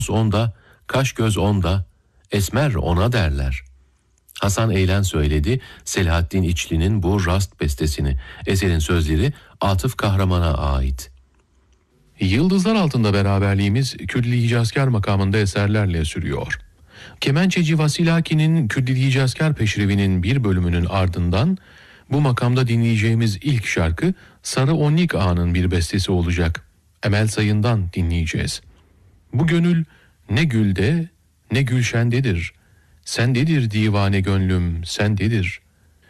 onda, kaş göz onda, esmer ona derler. Hasan Eğlen söyledi Selahaddin İçli'nin bu rast bestesini. Eserin sözleri Atıf Kahraman'a ait. Yıldızlar altında beraberliğimiz Külli Hicazkar makamında eserlerle sürüyor. Kemençeci Vasilaki'nin Külli Hicazkar peşrevinin bir bölümünün ardından bu makamda dinleyeceğimiz ilk şarkı Sarı Onnik Ağa'nın bir bestesi olacak. Emel Sayın'dan dinleyeceğiz. Bu gönül ne gülde ne gülşendedir. Sendedir divane gönlüm sendedir.